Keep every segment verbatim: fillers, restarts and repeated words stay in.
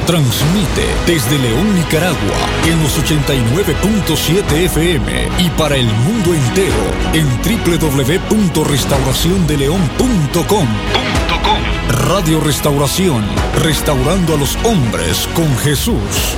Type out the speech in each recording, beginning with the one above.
Transmite desde León, Nicaragua, en los ochenta y nueve punto siete F M y para el mundo entero en doble u doble u doble u punto restauración de león punto com. Radio Restauración, restaurando a los hombres con Jesús.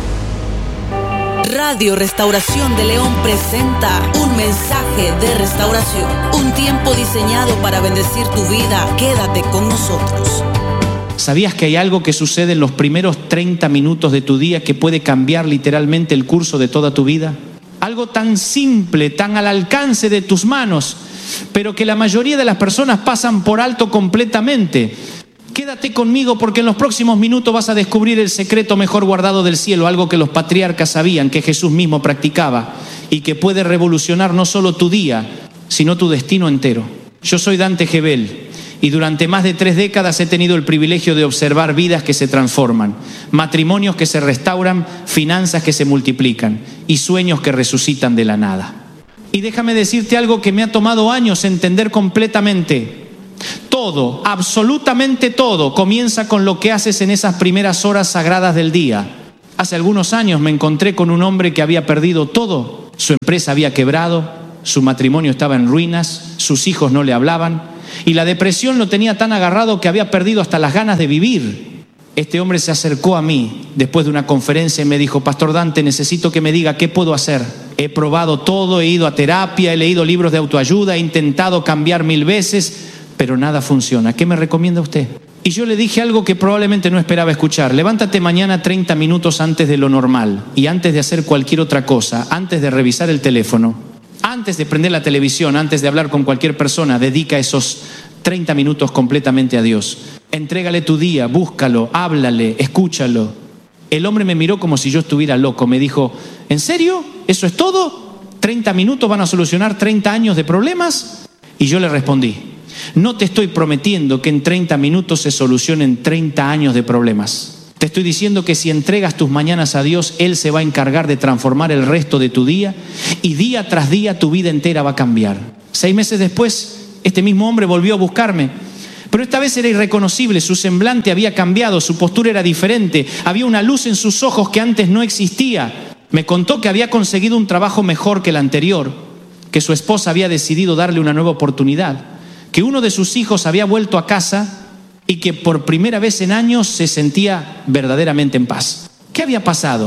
Radio Restauración de León presenta un mensaje de restauración, un tiempo diseñado para bendecir tu vida. Quédate con nosotros. ¿Sabías que hay algo que sucede en los primeros treinta minutos de tu día que puede cambiar literalmente el curso de toda tu vida? Algo tan simple, tan al alcance de tus manos, pero que la mayoría de las personas pasan por alto completamente. Quédate conmigo porque en los próximos minutos vas a descubrir el secreto mejor guardado del cielo, algo que los patriarcas sabían, que Jesús mismo practicaba y que puede revolucionar no solo tu día, sino tu destino entero. Yo soy Dante Gebel y durante más de tres décadas he tenido el privilegio de observar vidas que se transforman, matrimonios que se restauran, finanzas que se multiplican y sueños que resucitan de la nada. Y déjame decirte algo que me ha tomado años entender completamente. Todo, absolutamente todo, comienza con lo que haces en esas primeras horas sagradas del día. Hace algunos años me encontré con un hombre que había perdido todo. Su empresa había quebrado, su matrimonio estaba en ruinas, sus hijos no le hablaban y la depresión lo tenía tan agarrado que había perdido hasta las ganas de vivir. Este hombre se acercó a mí después de una conferencia y me dijo: Pastor Dante, necesito que me diga qué puedo hacer. He probado todo, he ido a terapia, he leído libros de autoayuda, he intentado cambiar mil veces, pero nada funciona. ¿Qué me recomienda usted? Y yo le dije algo que probablemente no esperaba escuchar. Levántate mañana treinta minutos antes de lo normal y antes de hacer cualquier otra cosa, antes de revisar el teléfono, antes de prender la televisión, antes de hablar con cualquier persona, dedica esos treinta minutos completamente a Dios. Entrégale tu día, búscalo, háblale, escúchalo. El hombre me miró como si yo estuviera loco. Me dijo: ¿en serio? ¿Eso es todo? ¿treinta minutos van a solucionar treinta años de problemas? Y yo le respondí: no te estoy prometiendo que en treinta minutos se solucionen treinta años de problemas. Te estoy diciendo que si entregas tus mañanas a Dios, Él se va a encargar de transformar el resto de tu día y día tras día tu vida entera va a cambiar. Seis meses después, este mismo hombre volvió a buscarme, pero esta vez era irreconocible. Su semblante había cambiado, su postura era diferente, había una luz en sus ojos que antes no existía. Me contó que había conseguido un trabajo mejor que el anterior, que su esposa había decidido darle una nueva oportunidad, que uno de sus hijos había vuelto a casa y que por primera vez en años se sentía verdaderamente en paz. ¿Qué había pasado?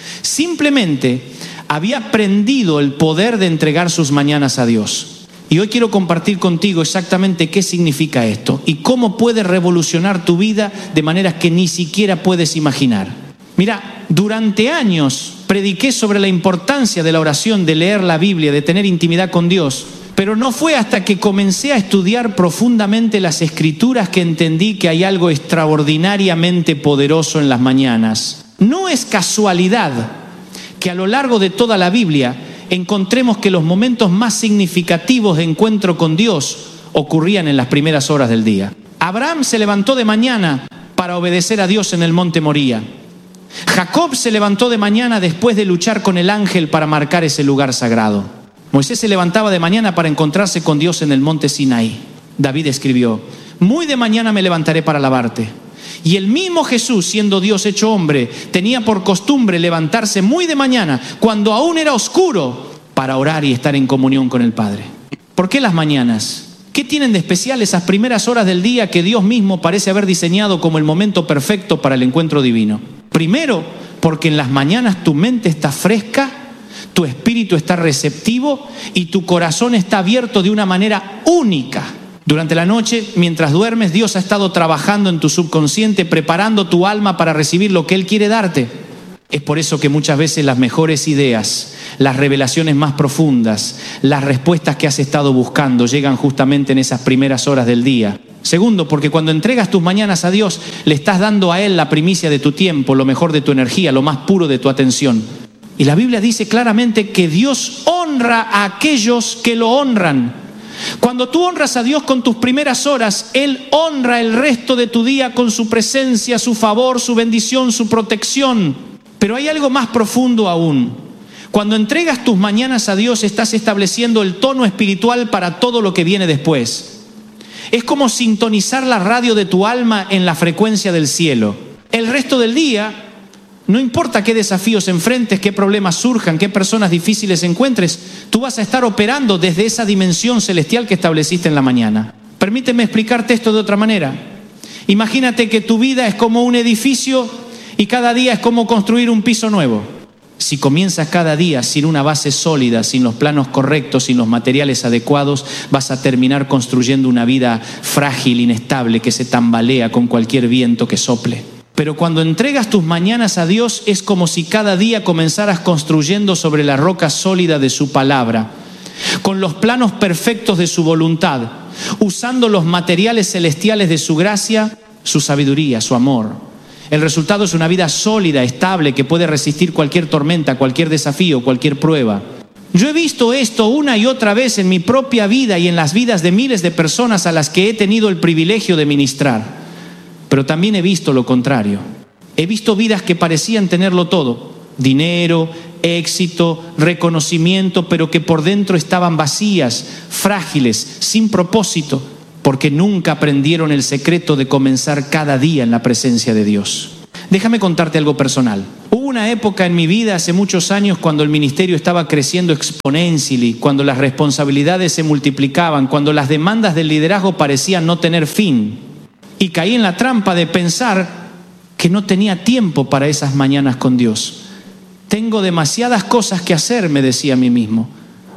Simplemente había aprendido el poder de entregar sus mañanas a Dios. Y hoy quiero compartir contigo exactamente qué significa esto y cómo puede revolucionar tu vida de maneras que ni siquiera puedes imaginar. Mira, durante años prediqué sobre la importancia de la oración, de leer la Biblia, de tener intimidad con Dios. Pero no fue hasta que comencé a estudiar profundamente las Escrituras que entendí que hay algo extraordinariamente poderoso en las mañanas. No es casualidad que a lo largo de toda la Biblia encontremos que los momentos más significativos de encuentro con Dios ocurrían en las primeras horas del día. Abraham se levantó de mañana para obedecer a Dios en el monte Moría. Jacob se levantó de mañana después de luchar con el ángel para marcar ese lugar sagrado. Moisés se levantaba de mañana para encontrarse con Dios en el monte Sinaí. David escribió: muy de mañana me levantaré para alabarte. Y el mismo Jesús, siendo Dios hecho hombre, tenía por costumbre levantarse muy de mañana, cuando aún era oscuro, para orar y estar en comunión con el Padre. ¿Por qué las mañanas? ¿Qué tienen de especial esas primeras horas del día que Dios mismo parece haber diseñado como el momento perfecto para el encuentro divino? Primero, porque en las mañanas tu mente está fresca, tu espíritu está receptivo y tu corazón está abierto de una manera única. Durante la noche, mientras duermes, Dios ha estado trabajando en tu subconsciente, preparando tu alma para recibir lo que Él quiere darte. Es por eso que muchas veces las mejores ideas, las revelaciones más profundas, las respuestas que has estado buscando llegan justamente en esas primeras horas del día. Segundo, porque cuando entregas tus mañanas a Dios, le estás dando a Él la primicia de tu tiempo, lo mejor de tu energía, lo más puro de tu atención. Y la Biblia dice claramente que Dios honra a aquellos que lo honran. Cuando tú honras a Dios con tus primeras horas, Él honra el resto de tu día con su presencia, su favor, su bendición, su protección. Pero hay algo más profundo aún. Cuando entregas tus mañanas a Dios, estás estableciendo el tono espiritual para todo lo que viene después. Es como sintonizar la radio de tu alma en la frecuencia del cielo. El resto del día, no importa qué desafíos enfrentes, qué problemas surjan, qué personas difíciles encuentres, tú vas a estar operando desde esa dimensión celestial que estableciste en la mañana. Permíteme explicarte esto de otra manera. Imagínate que tu vida es como un edificio y cada día es como construir un piso nuevo. Si comienzas cada día sin una base sólida, sin los planos correctos, sin los materiales adecuados, vas a terminar construyendo una vida frágil, inestable, que se tambalea con cualquier viento que sople. Pero cuando entregas tus mañanas a Dios, es como si cada día comenzaras construyendo sobre la roca sólida de su palabra, con los planos perfectos de su voluntad, usando los materiales celestiales de su gracia, su sabiduría, su amor. El resultado es una vida sólida, estable, que puede resistir cualquier tormenta, cualquier desafío, cualquier prueba. Yo he visto esto una y otra vez en mi propia vida y en las vidas de miles de personas a las que he tenido el privilegio de ministrar. Pero también he visto lo contrario. He visto vidas que parecían tenerlo todo: dinero, éxito, reconocimiento, pero que por dentro estaban vacías, frágiles, sin propósito, porque nunca aprendieron el secreto de comenzar cada día en la presencia de Dios. Déjame contarte algo personal. Hubo una época en mi vida hace muchos años cuando el ministerio estaba creciendo exponentially, cuando las responsabilidades se multiplicaban, cuando las demandas del liderazgo parecían no tener fin. Y caí en la trampa de pensar que no tenía tiempo para esas mañanas con Dios. Tengo demasiadas cosas que hacer, me decía a mí mismo.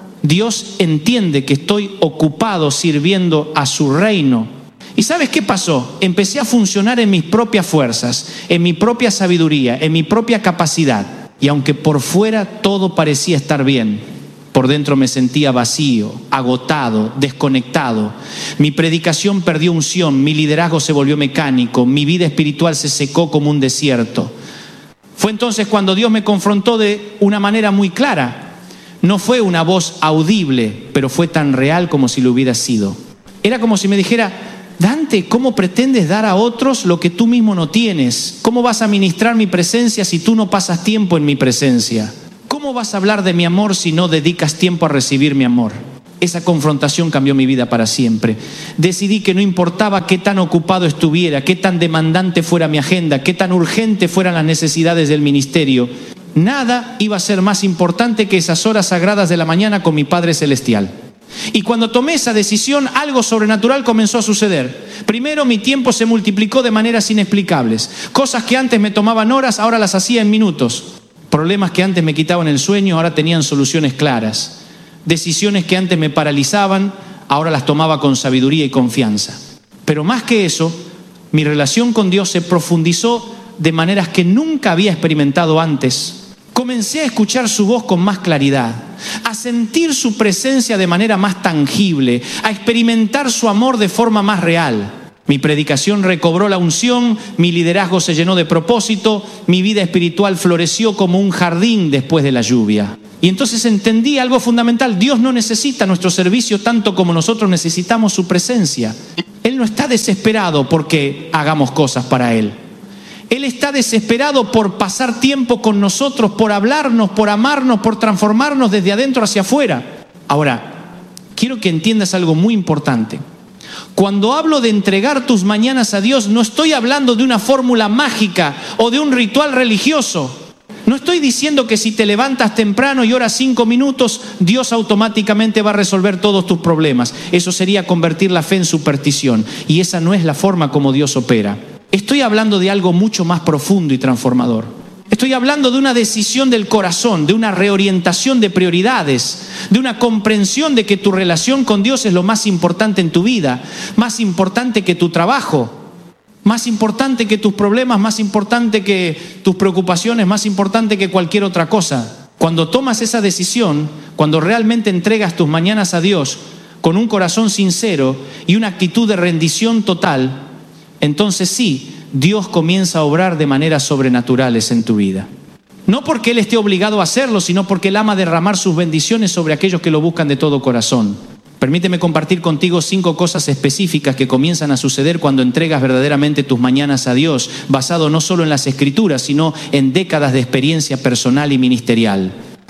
Dios entiende que estoy ocupado sirviendo a su reino. ¿Y sabes qué pasó? Empecé a funcionar en mis propias fuerzas, en mi propia sabiduría, en mi propia capacidad. Y aunque por fuera todo parecía estar bien, por dentro me sentía vacío, agotado, desconectado. Mi predicación perdió unción, mi liderazgo se volvió mecánico, mi vida espiritual se secó como un desierto. Fue entonces cuando Dios me confrontó de una manera muy clara. No fue una voz audible, pero fue tan real como si lo hubiera sido. Era como si me dijera: Dante, ¿cómo pretendes dar a otros lo que tú mismo no tienes? ¿Cómo vas a ministrar mi presencia si tú no pasas tiempo en mi presencia? ¿Cómo vas a hablar de mi amor si no dedicas tiempo a recibir mi amor? Esa confrontación cambió mi vida para siempre. Decidí que no importaba qué tan ocupado estuviera, qué tan demandante fuera mi agenda, qué tan urgente fueran las necesidades del ministerio, nada iba a ser más importante que esas horas sagradas de la mañana con mi Padre Celestial. Y cuando tomé esa decisión, algo sobrenatural comenzó a suceder. Primero, mi tiempo se multiplicó de maneras inexplicables. Cosas que antes me tomaban horas, ahora las hacía en minutos. Problemas que antes me quitaban el sueño, ahora tenían soluciones claras. Decisiones que antes me paralizaban, ahora las tomaba con sabiduría y confianza. Pero más que eso, mi relación con Dios se profundizó de maneras que nunca había experimentado antes. Comencé a escuchar su voz con más claridad, a sentir su presencia de manera más tangible, a experimentar su amor de forma más real. Mi predicación recobró la unción, mi liderazgo se llenó de propósito, mi vida espiritual floreció como un jardín después de la lluvia. Y entonces entendí algo fundamental: Dios no necesita nuestro servicio tanto como nosotros necesitamos su presencia. Él no está desesperado porque hagamos cosas para Él. Él está desesperado por pasar tiempo con nosotros, por hablarnos, por amarnos, por transformarnos desde adentro hacia afuera. Ahora, quiero que entiendas algo muy importante. Cuando hablo de entregar tus mañanas a Dios, no estoy hablando de una fórmula mágica o de un ritual religioso. No estoy diciendo que si te levantas temprano y oras cinco minutos, Dios automáticamente va a resolver todos tus problemas. Eso sería convertir la fe en superstición. Y esa no es la forma como Dios opera. Estoy hablando de algo mucho más profundo y transformador. Estoy hablando de una decisión del corazón, de una reorientación de prioridades, de una comprensión de que tu relación con Dios es lo más importante en tu vida, más importante que tu trabajo, más importante que tus problemas, más importante que tus preocupaciones, más importante que cualquier otra cosa. Cuando tomas esa decisión, cuando realmente entregas tus mañanas a Dios con un corazón sincero y una actitud de rendición total, entonces sí, Dios comienza a obrar de maneras sobrenaturales en tu vida. No porque Él esté obligado a hacerlo, sino porque Él ama derramar sus bendiciones sobre aquellos que lo buscan de todo corazón. Permíteme compartir contigo cinco cosas específicas que comienzan a suceder cuando entregas verdaderamente tus mañanas a Dios, basado no solo en las Escrituras, sino en décadas de experiencia personal y ministerial.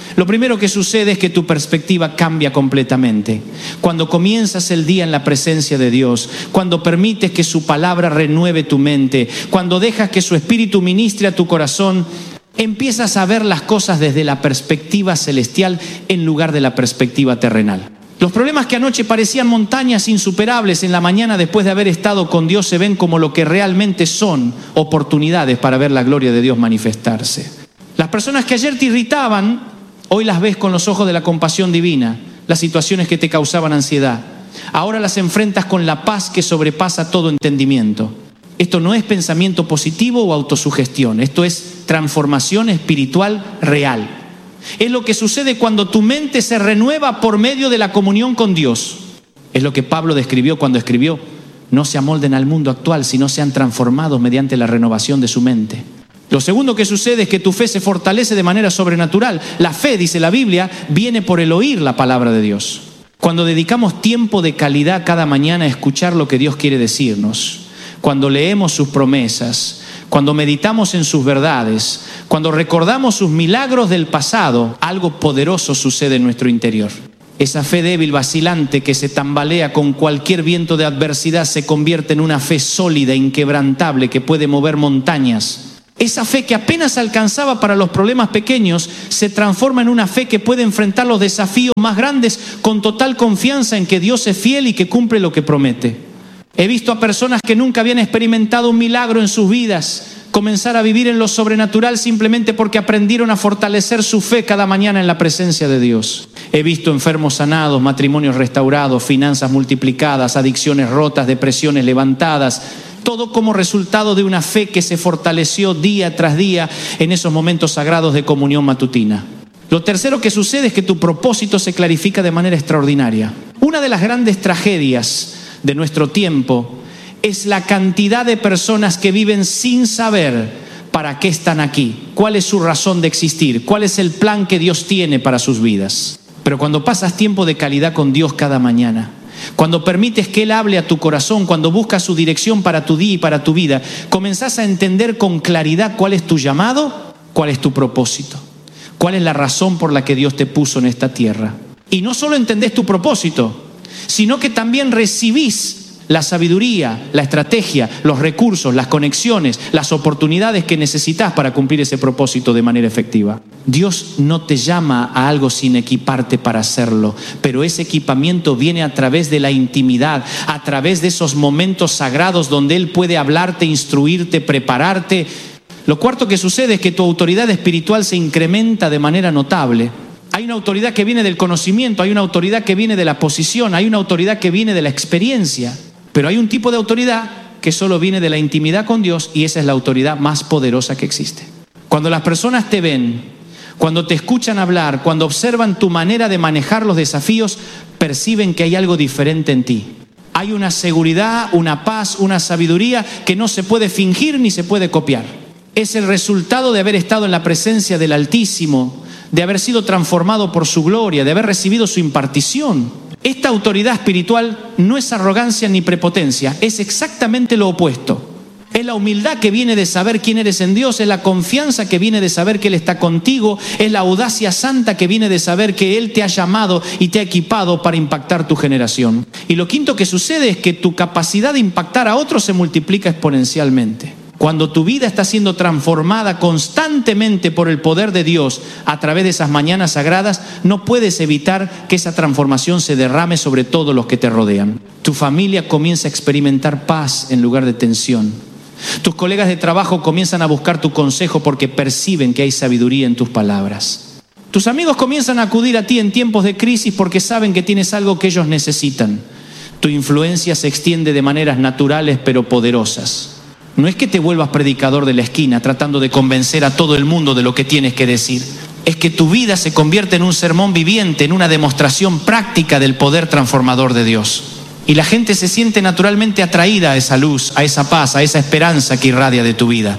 Lo primero que sucede es que tu perspectiva cambia completamente. Cuando comienzas el día en la presencia de Dios, cuando permites que su palabra renueve tu mente, cuando dejas que su espíritu ministre a tu corazón, empiezas a ver las cosas desde la perspectiva celestial en lugar de la perspectiva terrenal. Los problemas que anoche parecían montañas insuperables, en la mañana después de haber estado con Dios se ven como lo que realmente son, oportunidades para ver la gloria de Dios manifestarse. Las personas que ayer te irritaban, hoy las ves con los ojos de la compasión divina. Las situaciones que te causaban ansiedad, ahora las enfrentas con la paz que sobrepasa todo entendimiento. Esto no es pensamiento positivo o autosugestión, esto es transformación espiritual real. Es lo que sucede cuando tu mente se renueva por medio de la comunión con Dios. Es lo que Pablo describió cuando escribió: no se amolden al mundo actual, sino sean transformados mediante la renovación de su mente. Lo segundo que sucede es que tu fe se fortalece de manera sobrenatural. La fe, dice la Biblia, viene por el oír la palabra de Dios. Cuando dedicamos tiempo de calidad cada mañana a escuchar lo que Dios quiere decirnos, cuando leemos sus promesas, cuando meditamos en sus verdades, cuando recordamos sus milagros del pasado, algo poderoso sucede en nuestro interior. Esa fe débil, vacilante, que se tambalea con cualquier viento de adversidad, se convierte en una fe sólida, inquebrantable, que puede mover montañas. Esa fe que apenas alcanzaba para los problemas pequeños, se transforma en una fe que puede enfrentar los desafíos más grandes con total confianza en que Dios es fiel y que cumple lo que promete. He visto a personas que nunca habían experimentado un milagro en sus vidas comenzar a vivir en lo sobrenatural simplemente porque aprendieron a fortalecer su fe cada mañana en la presencia de Dios. He visto enfermos sanados, matrimonios restaurados, finanzas multiplicadas, adicciones rotas, depresiones levantadas, todo como resultado de una fe que se fortaleció día tras día en esos momentos sagrados de comunión matutina. Lo tercero que sucede es que tu propósito se clarifica de manera extraordinaria. Una de las grandes tragedias de nuestro tiempo es la cantidad de personas que viven sin saber para qué están aquí, cuál es su razón de existir, cuál es el plan que Dios tiene para sus vidas. Pero cuando pasas tiempo de calidad con Dios cada mañana, cuando permites que Él hable a tu corazón, cuando buscas su dirección para tu día y para tu vida, comenzás a entender con claridad cuál es tu llamado, cuál es tu propósito, cuál es la razón por la que Dios te puso en esta tierra. Y no solo entendés tu propósito, sino que también recibís la sabiduría, la estrategia, los recursos, las conexiones, las oportunidades que necesitas para cumplir ese propósito de manera efectiva. Dios no te llama a algo sin equiparte para hacerlo, pero ese equipamiento viene a través de la intimidad, a través de esos momentos sagrados donde Él puede hablarte, instruirte, prepararte. Lo cuarto que sucede es que tu autoridad espiritual se incrementa de manera notable. Hay una autoridad que viene del conocimiento, hay una autoridad que viene de la posición, hay una autoridad que viene de la experiencia. Pero hay un tipo de autoridad que solo viene de la intimidad con Dios, y esa es la autoridad más poderosa que existe. Cuando las personas te ven, cuando te escuchan hablar, cuando observan tu manera de manejar los desafíos, perciben que hay algo diferente en ti. Hay una seguridad, una paz, una sabiduría que no se puede fingir ni se puede copiar. Es el resultado de haber estado en la presencia del Altísimo, de haber sido transformado por su gloria, de haber recibido su impartición. Esta autoridad espiritual no es arrogancia ni prepotencia, es exactamente lo opuesto. Es la humildad que viene de saber quién eres en Dios, es la confianza que viene de saber que Él está contigo, es la audacia santa que viene de saber que Él te ha llamado y te ha equipado para impactar tu generación. Y lo quinto que sucede es que tu capacidad de impactar a otros se multiplica exponencialmente. Cuando tu vida está siendo transformada constantemente por el poder de Dios a través de esas mañanas sagradas, no puedes evitar que esa transformación se derrame sobre todos los que te rodean. Tu familia comienza a experimentar paz en lugar de tensión. Tus colegas de trabajo comienzan a buscar tu consejo porque perciben que hay sabiduría en tus palabras. Tus amigos comienzan a acudir a ti en tiempos de crisis porque saben que tienes algo que ellos necesitan. Tu influencia se extiende de maneras naturales pero poderosas. No es que te vuelvas predicador de la esquina tratando de convencer a todo el mundo de lo que tienes que decir. Es que tu vida se convierte en un sermón viviente, en una demostración práctica del poder transformador de Dios. Y la gente se siente naturalmente atraída a esa luz, a esa paz, a esa esperanza que irradia de tu vida.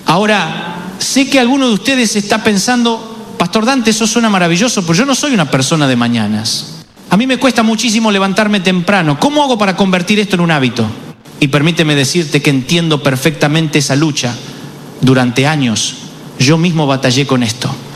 Ahora, sé que alguno de ustedes está pensando: Pastor Dante, eso suena maravilloso, pero yo no soy una persona de mañanas. A mí me cuesta muchísimo levantarme temprano. ¿Cómo hago para convertir esto en un hábito? Y permíteme decirte que entiendo perfectamente esa lucha. Durante años yo mismo batallé con esto.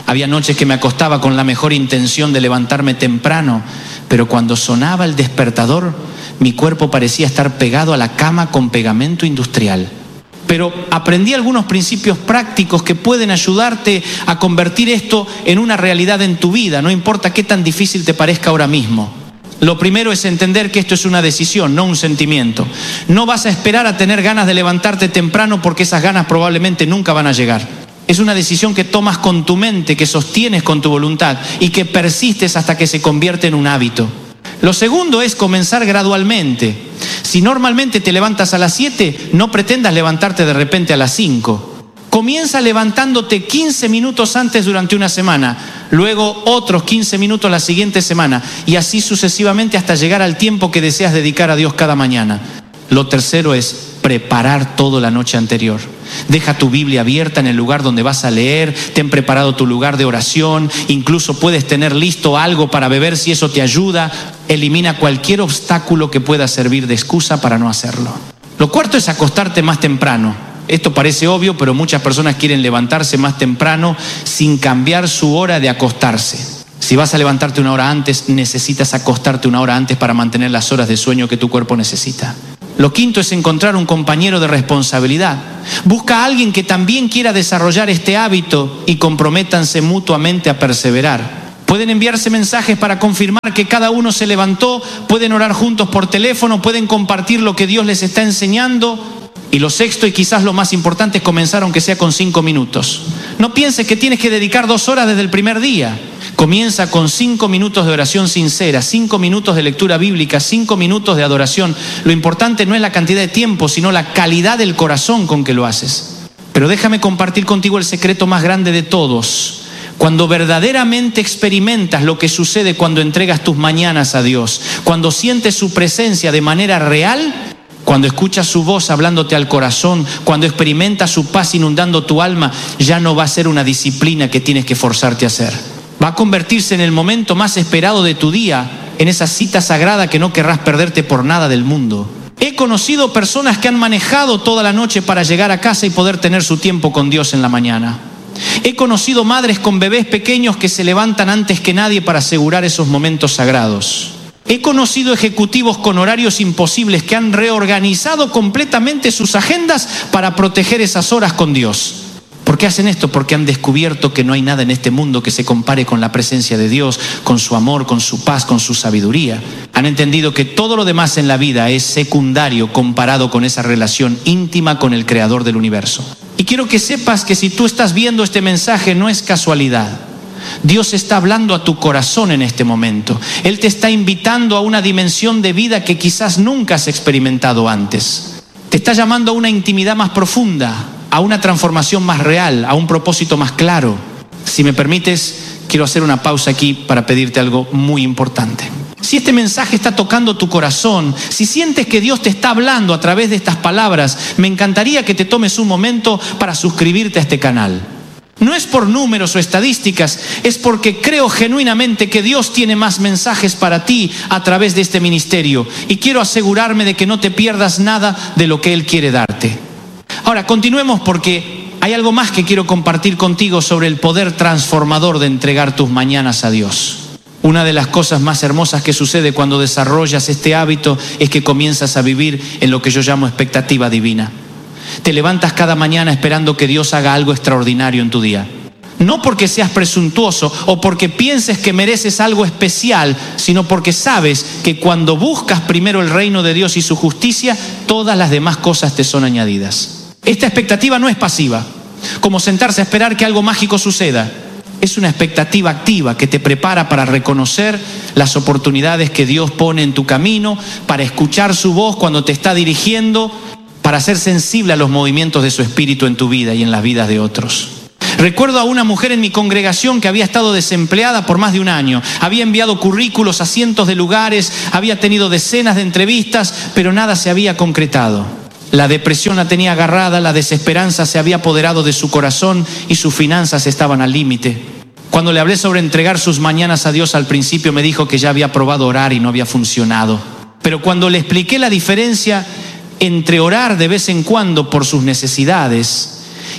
Había noches que me acostaba con la mejor intención de levantarme temprano, pero cuando sonaba el despertador, mi cuerpo parecía estar pegado a la cama con pegamento industrial. Pero aprendí algunos principios prácticos que pueden ayudarte a convertir esto en una realidad en tu vida, no importa qué tan difícil te parezca ahora mismo. Lo primero es entender que esto es una decisión, no un sentimiento. No vas a esperar a tener ganas de levantarte temprano porque esas ganas probablemente nunca van a llegar. Es una decisión que tomas con tu mente, que sostienes con tu voluntad y que persistes hasta que se convierte en un hábito. Lo segundo es comenzar gradualmente. Si normalmente te levantas a las siete, no pretendas levantarte de repente a las cinco. Comienza levantándote quince minutos antes durante una semana, luego otros quince minutos la siguiente semana y así sucesivamente hasta llegar al tiempo que deseas dedicar a Dios cada mañana. Lo tercero es preparar todo la noche anterior. Deja tu Biblia abierta en el lugar donde vas a leer, ten preparado tu lugar de oración, incluso puedes tener listo algo para beber si eso te ayuda. Elimina cualquier obstáculo que pueda servir de excusa para no hacerlo. Lo cuarto es acostarte más temprano. Esto parece obvio, pero muchas personas quieren levantarse más temprano sin cambiar su hora de acostarse. Si vas a levantarte una hora antes, necesitas acostarte una hora antes para mantener las horas de sueño que tu cuerpo necesita. Lo quinto es encontrar un compañero de responsabilidad. Busca a alguien que también quiera desarrollar este hábito y comprométanse mutuamente a perseverar. Pueden enviarse mensajes para confirmar que cada uno se levantó, pueden orar juntos por teléfono, pueden compartir lo que Dios les está enseñando. Y lo sexto y quizás lo más importante es comenzar aunque sea con cinco minutos. No pienses que tienes que dedicar dos horas desde el primer día. Comienza con cinco minutos de oración sincera, cinco minutos de lectura bíblica, cinco minutos de adoración. Lo importante no es la cantidad de tiempo, sino la calidad del corazón con que lo haces. Pero déjame compartir contigo el secreto más grande de todos. Cuando verdaderamente experimentas lo que sucede cuando entregas tus mañanas a Dios, cuando sientes su presencia de manera real, cuando escuchas su voz hablándote al corazón, cuando experimentas su paz inundando tu alma, ya no va a ser una disciplina que tienes que forzarte a hacer. Va a convertirse en el momento más esperado de tu día, en esa cita sagrada que no querrás perderte por nada del mundo. He conocido personas que han manejado toda la noche para llegar a casa y poder tener su tiempo con Dios en la mañana. He conocido madres con bebés pequeños que se levantan antes que nadie para asegurar esos momentos sagrados. He conocido ejecutivos con horarios imposibles que han reorganizado completamente sus agendas para proteger esas horas con Dios. ¿Por qué hacen esto? Porque han descubierto que no hay nada en este mundo que se compare con la presencia de Dios, con su amor, con su paz, con su sabiduría. Han entendido que todo lo demás en la vida es secundario comparado con esa relación íntima con el Creador del universo. Y quiero que sepas que si tú estás viendo este mensaje no es casualidad. Dios está hablando a tu corazón en este momento. Él te está invitando a una dimensión de vida que quizás nunca has experimentado antes. Te está llamando a una intimidad más profunda, a una transformación más real, a un propósito más claro. Si me permites, quiero hacer una pausa aquí para pedirte algo muy importante. Si este mensaje está tocando tu corazón, si sientes que Dios te está hablando a través de estas palabras, me encantaría que te tomes un momento para suscribirte a este canal. No es por números o estadísticas, es porque creo genuinamente que Dios tiene más mensajes para ti a través de este ministerio y quiero asegurarme de que no te pierdas nada de lo que Él quiere darte. Ahora, continuemos porque hay algo más que quiero compartir contigo sobre el poder transformador de entregar tus mañanas a Dios. Una de las cosas más hermosas que sucede cuando desarrollas este hábito es que comienzas a vivir en lo que yo llamo expectativa divina. Te levantas cada mañana esperando que Dios haga algo extraordinario en tu día. No porque seas presuntuoso o porque pienses que mereces algo especial, sino porque sabes que cuando buscas primero el reino de Dios y su justicia, todas las demás cosas te son añadidas. Esta expectativa no es pasiva, como sentarse a esperar que algo mágico suceda. Es una expectativa activa que te prepara para reconocer las oportunidades que Dios pone en tu camino, para escuchar su voz cuando te está dirigiendo, para ser sensible a los movimientos de su espíritu en tu vida y en las vidas de otros. Recuerdo a una mujer en mi congregación que había estado desempleada por más de un año. Había enviado currículos a cientos de lugares, había tenido decenas de entrevistas, pero nada se había concretado. La depresión la tenía agarrada, la desesperanza se había apoderado de su corazón y sus finanzas estaban al límite. Cuando le hablé sobre entregar sus mañanas a Dios al principio, me dijo que ya había probado orar y no había funcionado. Pero cuando le expliqué la diferencia entre orar de vez en cuando por sus necesidades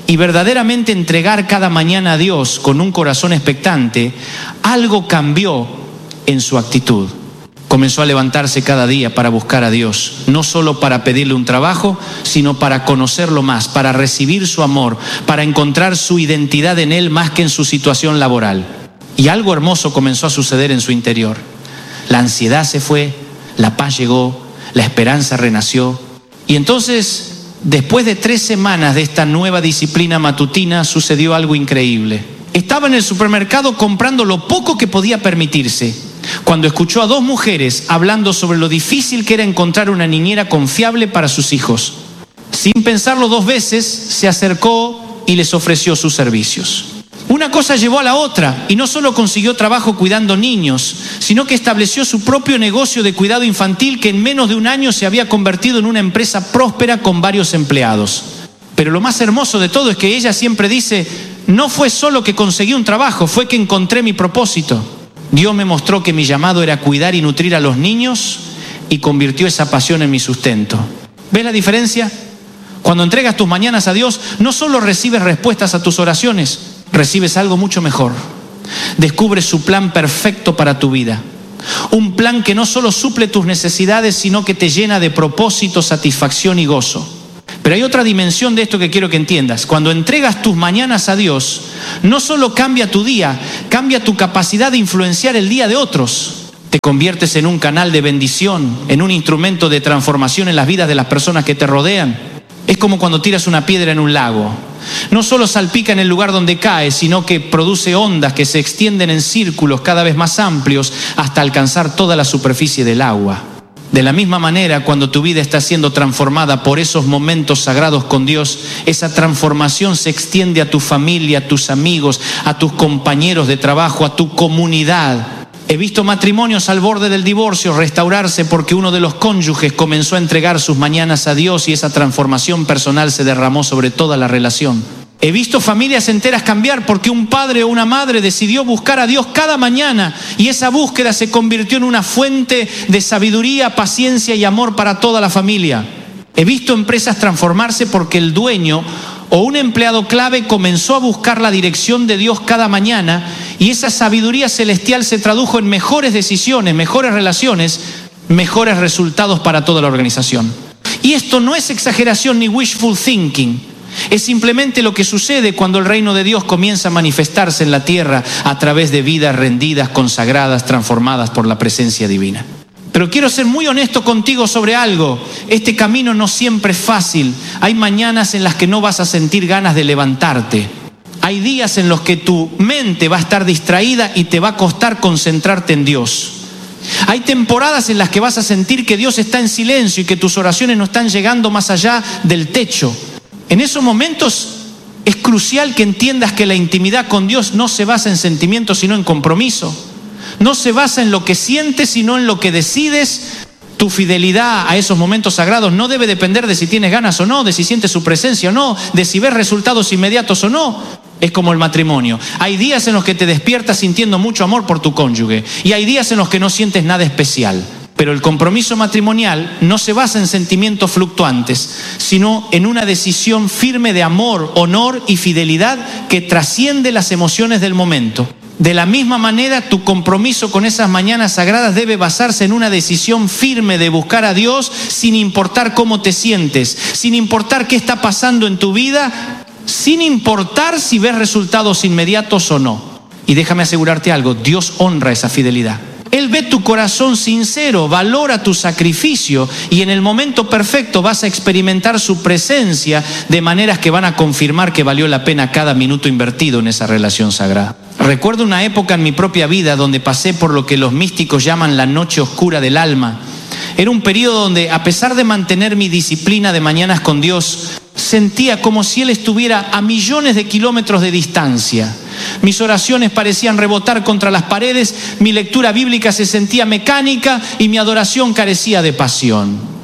y verdaderamente entregar cada mañana a Dios con un corazón expectante, algo cambió en su actitud. Comenzó a levantarse cada día para buscar a Dios, no solo para pedirle un trabajo, sino para conocerlo más, para recibir su amor, para encontrar su identidad en Él más que en su situación laboral. Y algo hermoso comenzó a suceder en su interior. La ansiedad se fue, la paz llegó, la esperanza renació. Y entonces, después de tres semanas de esta nueva disciplina matutina, sucedió algo increíble. Estaba en el supermercado comprando lo poco que podía permitirse, cuando escuchó a dos mujeres hablando sobre lo difícil que era encontrar una niñera confiable para sus hijos. Sin pensarlo dos veces, se acercó y les ofreció sus servicios. Una cosa llevó a la otra, y no solo consiguió trabajo cuidando niños, sino que estableció su propio negocio de cuidado infantil que en menos de un año se había convertido en una empresa próspera con varios empleados. Pero lo más hermoso de todo es que ella siempre dice: no fue solo que conseguí un trabajo, fue que encontré mi propósito. Dios me mostró que mi llamado era cuidar y nutrir a los niños y convirtió esa pasión en mi sustento. ¿Ves la diferencia? Cuando entregas tus mañanas a Dios, no solo recibes respuestas a tus oraciones, recibes algo mucho mejor. Descubres su plan perfecto para tu vida. Un plan que no solo suple tus necesidades, sino que te llena de propósito, satisfacción y gozo. Pero hay otra dimensión de esto que quiero que entiendas. Cuando entregas tus mañanas a Dios, no solo cambia tu día, cambia tu capacidad de influenciar el día de otros. Te conviertes en un canal de bendición, en un instrumento de transformación en las vidas de las personas que te rodean. Es como cuando tiras una piedra en un lago. No solo salpica en el lugar donde cae, sino que produce ondas que se extienden en círculos cada vez más amplios hasta alcanzar toda la superficie del agua. De la misma manera, cuando tu vida está siendo transformada por esos momentos sagrados con Dios, esa transformación se extiende a tu familia, a tus amigos, a tus compañeros de trabajo, a tu comunidad. He visto matrimonios al borde del divorcio restaurarse porque uno de los cónyuges comenzó a entregar sus mañanas a Dios y esa transformación personal se derramó sobre toda la relación. He visto familias enteras cambiar porque un padre o una madre decidió buscar a Dios cada mañana y esa búsqueda se convirtió en una fuente de sabiduría, paciencia y amor para toda la familia. He visto empresas transformarse porque el dueño o un empleado clave comenzó a buscar la dirección de Dios cada mañana y esa sabiduría celestial se tradujo en mejores decisiones, mejores relaciones, mejores resultados para toda la organización. Y esto no es exageración ni wishful thinking. Es simplemente lo que sucede cuando el reino de Dios comienza a manifestarse en la tierra a través de vidas rendidas, consagradas, transformadas por la presencia divina. Pero quiero ser muy honesto contigo sobre algo. Este camino no siempre es fácil. Hay mañanas en las que no vas a sentir ganas de levantarte. Hay días en los que tu mente va a estar distraída y te va a costar concentrarte en Dios. Hay temporadas en las que vas a sentir que Dios está en silencio y que tus oraciones no están llegando más allá del techo. En esos momentos es crucial que entiendas que la intimidad con Dios no se basa en sentimientos sino en compromiso. No se basa en lo que sientes sino en lo que decides. Tu fidelidad a esos momentos sagrados no debe depender de si tienes ganas o no, de si sientes su presencia o no, de si ves resultados inmediatos o no. Es como el matrimonio. Hay días en los que te despiertas sintiendo mucho amor por tu cónyuge y hay días en los que no sientes nada especial. Pero el compromiso matrimonial no se basa en sentimientos fluctuantes, sino en una decisión firme de amor, honor y fidelidad que trasciende las emociones del momento. De la misma manera, tu compromiso con esas mañanas sagradas debe basarse en una decisión firme de buscar a Dios sin importar cómo te sientes, sin importar qué está pasando en tu vida, sin importar si ves resultados inmediatos o no. Y déjame asegurarte algo, Dios honra esa fidelidad. Él ve tu corazón sincero, valora tu sacrificio y en el momento perfecto vas a experimentar su presencia de maneras que van a confirmar que valió la pena cada minuto invertido en esa relación sagrada. Recuerdo una época en mi propia vida donde pasé por lo que los místicos llaman la noche oscura del alma. Era un periodo donde, a pesar de mantener mi disciplina de mañanas con Dios, sentía como si Él estuviera a millones de kilómetros de distancia. Mis oraciones parecían rebotar contra las paredes, mi lectura bíblica se sentía mecánica y mi adoración carecía de pasión.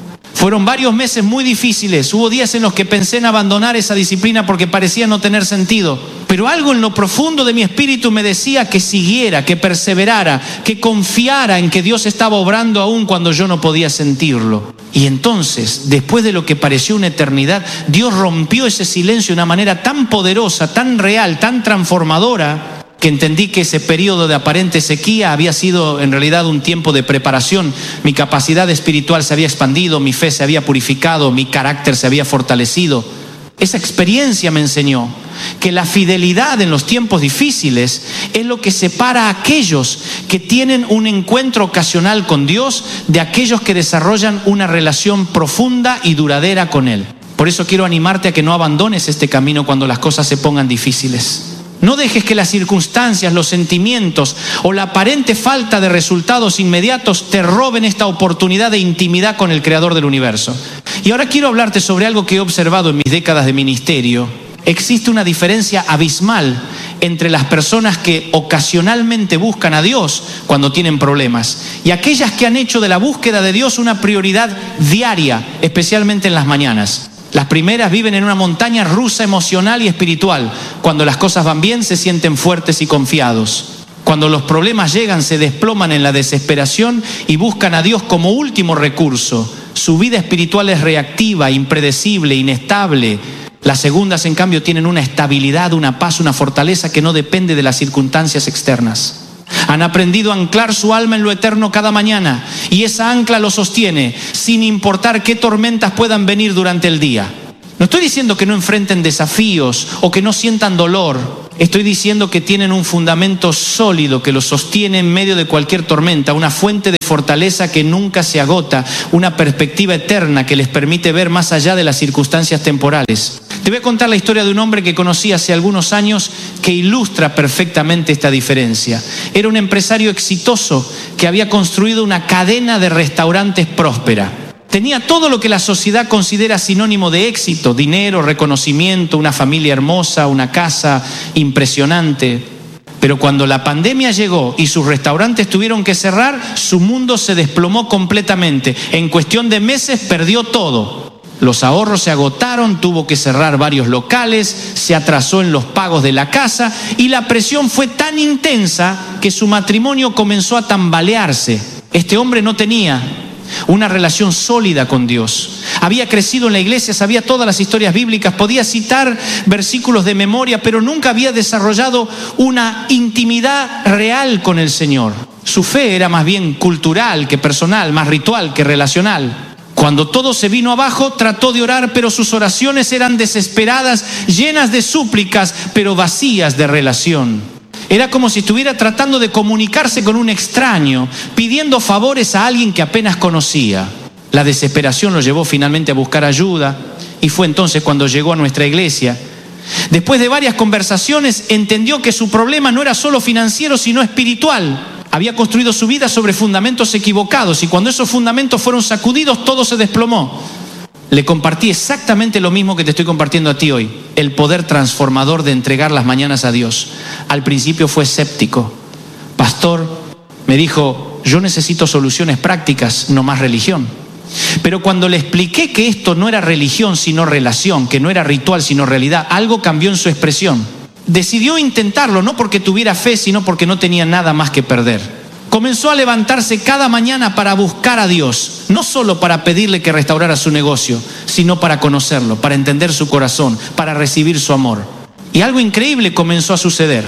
Fueron varios meses muy difíciles. Hubo días en los que pensé en abandonar esa disciplina porque parecía no tener sentido. Pero algo en lo profundo de mi espíritu me decía que siguiera, que perseverara, que confiara en que Dios estaba obrando aún cuando yo no podía sentirlo. Y entonces, después de lo que pareció una eternidad, Dios rompió ese silencio de una manera tan poderosa, tan real, tan transformadora, que entendí que ese periodo de aparente sequía había sido en realidad un tiempo de preparación. Mi capacidad espiritual se había expandido, mi fe se había purificado, mi carácter se había fortalecido. Esa experiencia me enseñó que la fidelidad en los tiempos difíciles es lo que separa a aquellos que tienen un encuentro ocasional con Dios de aquellos que desarrollan una relación profunda y duradera con Él. Por eso quiero animarte a que no abandones este camino cuando las cosas se pongan difíciles. No dejes que las circunstancias, los sentimientos o la aparente falta de resultados inmediatos te roben esta oportunidad de intimidad con el Creador del universo. Y ahora quiero hablarte sobre algo que he observado en mis décadas de ministerio. Existe una diferencia abismal entre las personas que ocasionalmente buscan a Dios cuando tienen problemas y aquellas que han hecho de la búsqueda de Dios una prioridad diaria, especialmente en las mañanas. Las primeras viven en una montaña rusa emocional y espiritual. Cuando las cosas van bien, se sienten fuertes y confiados. Cuando los problemas llegan, se desploman en la desesperación y buscan a Dios como último recurso. Su vida espiritual es reactiva, impredecible, inestable. Las segundas, en cambio, tienen una estabilidad, una paz, una fortaleza que no depende de las circunstancias externas. Han aprendido a anclar su alma en lo eterno cada mañana y esa ancla lo sostiene sin importar qué tormentas puedan venir durante el día. No estoy diciendo que no enfrenten desafíos o que no sientan dolor. Estoy diciendo que tienen un fundamento sólido que los sostiene en medio de cualquier tormenta, una fuente de fortaleza que nunca se agota, una perspectiva eterna que les permite ver más allá de las circunstancias temporales. Te voy a contar la historia de un hombre que conocí hace algunos años que ilustra perfectamente esta diferencia. Era un empresario exitoso que había construido una cadena de restaurantes próspera. Tenía todo lo que la sociedad considera sinónimo de éxito: dinero, reconocimiento, una familia hermosa, una casa impresionante. Pero cuando la pandemia llegó y sus restaurantes tuvieron que cerrar, su mundo se desplomó completamente. En cuestión de meses perdió todo. Los ahorros se agotaron, tuvo que cerrar varios locales, se atrasó en los pagos de la casa y la presión fue tan intensa que su matrimonio comenzó a tambalearse. Este hombre no tenía una relación sólida con Dios. Había crecido en la iglesia, sabía todas las historias bíblicas, podía citar versículos de memoria, pero nunca había desarrollado una intimidad real con el Señor. Su fe era más bien cultural que personal, más ritual que relacional. Cuando todo se vino abajo, trató de orar, pero sus oraciones eran desesperadas, llenas de súplicas, pero vacías de relación. Era como si estuviera tratando de comunicarse con un extraño, pidiendo favores a alguien que apenas conocía. La desesperación lo llevó finalmente a buscar ayuda y fue entonces cuando llegó a nuestra iglesia. Después de varias conversaciones, entendió que su problema no era solo financiero, sino espiritual. Había construido su vida sobre fundamentos equivocados y cuando esos fundamentos fueron sacudidos, todo se desplomó. Le compartí exactamente lo mismo que te estoy compartiendo a ti hoy: el poder transformador de entregar las mañanas a Dios. Al principio fue escéptico. Pastor, me dijo, yo necesito soluciones prácticas, no más religión. Pero cuando le expliqué que esto no era religión sino relación, que no era ritual sino realidad, algo cambió en su expresión. Decidió intentarlo, no porque tuviera fe, sino porque no tenía nada más que perder. Comenzó a levantarse cada mañana para buscar a Dios, no solo para pedirle que restaurara su negocio, sino para conocerlo, para entender su corazón, para recibir su amor. Y algo increíble comenzó a suceder.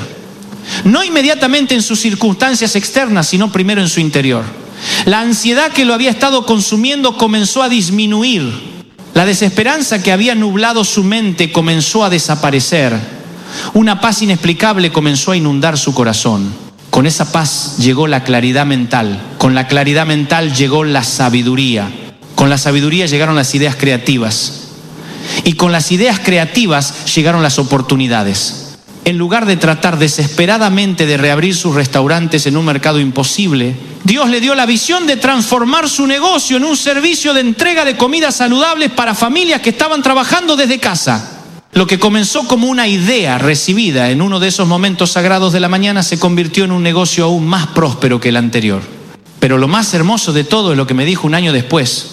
No inmediatamente en sus circunstancias externas, sino primero en su interior. La ansiedad que lo había estado consumiendo comenzó a disminuir. La desesperanza que había nublado su mente comenzó a desaparecer. Una paz inexplicable comenzó a inundar su corazón. Con esa paz llegó la claridad mental. Con la claridad mental llegó la sabiduría. Con la sabiduría llegaron las ideas creativas. Y con las ideas creativas llegaron las oportunidades. En lugar de tratar desesperadamente de reabrir sus restaurantes en un mercado imposible, Dios le dio la visión de transformar su negocio en un servicio de entrega de comidas saludables para familias que estaban trabajando desde casa. Lo que comenzó como una idea recibida en uno de esos momentos sagrados de la mañana se convirtió en un negocio aún más próspero que el anterior. Pero lo más hermoso de todo es lo que me dijo un año después.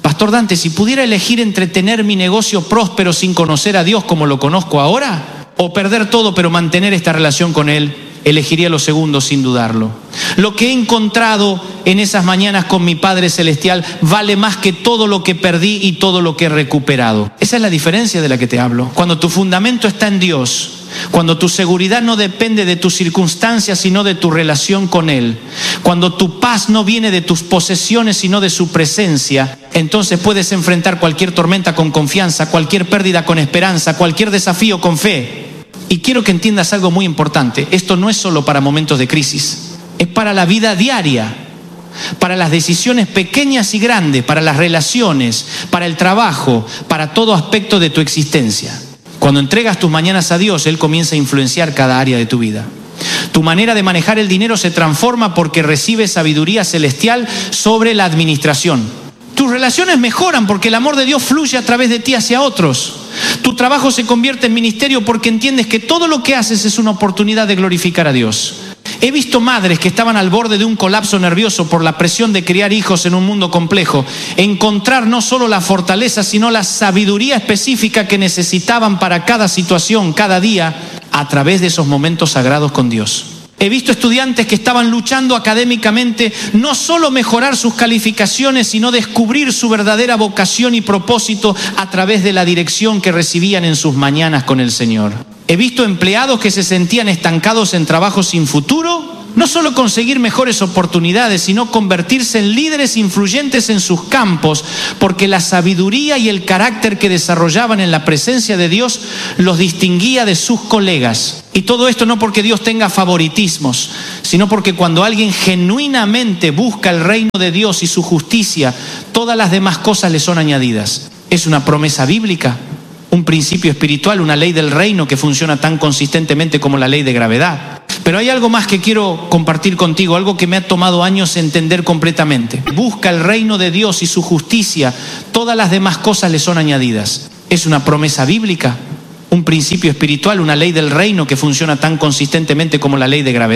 Pastor Dante, si pudiera elegir entre tener mi negocio próspero sin conocer a Dios como lo conozco ahora, o perder todo pero mantener esta relación con Él, elegiría lo segundo sin dudarlo. Lo que he encontrado en esas mañanas con mi Padre Celestial vale más que todo lo que perdí y todo lo que he recuperado. Esa es la diferencia de la que te hablo. Cuando tu fundamento está en Dios, cuando tu seguridad no depende de tus circunstancias, sino de tu relación con Él, cuando tu paz no viene de tus posesiones, sino de su presencia, entonces puedes enfrentar cualquier tormenta con confianza, cualquier pérdida con esperanza, cualquier desafío con fe. Y quiero que entiendas algo muy importante. Esto no es solo para momentos de crisis, es para la vida diaria, para las decisiones pequeñas y grandes, para las relaciones, para el trabajo, para todo aspecto de tu existencia. Cuando entregas tus mañanas a Dios, Él comienza a influenciar cada área de tu vida. Tu manera de manejar el dinero se transforma porque recibes sabiduría celestial sobre la administración. Tus relaciones mejoran porque el amor de Dios fluye a través de ti hacia otros. Tu trabajo se convierte en ministerio porque entiendes que todo lo que haces es una oportunidad de glorificar a Dios. He visto madres que estaban al borde de un colapso nervioso por la presión de criar hijos en un mundo complejo, encontrar no solo la fortaleza, sino la sabiduría específica que necesitaban para cada situación, cada día, a través de esos momentos sagrados con Dios. He visto estudiantes que estaban luchando académicamente, no solo mejorar sus calificaciones, sino descubrir su verdadera vocación y propósito a través de la dirección que recibían en sus mañanas con el Señor. He visto empleados que se sentían estancados en trabajos sin futuro, no solo conseguir mejores oportunidades, sino convertirse en líderes influyentes en sus campos, porque la sabiduría y el carácter que desarrollaban en la presencia de Dios los distinguía de sus colegas. Y todo esto no porque Dios tenga favoritismos, sino porque cuando alguien genuinamente busca el reino de Dios y su justicia, todas las demás cosas le son añadidas. Es una promesa bíblica, un principio espiritual, una ley del reino que funciona tan consistentemente como la ley de gravedad. Pero hay algo más que quiero compartir contigo, algo que me ha tomado años entender completamente. Busca el reino de Dios y su justicia, todas las demás cosas le son añadidas. Es una promesa bíblica, un principio espiritual, una ley del reino que funciona tan consistentemente como la ley de gravedad.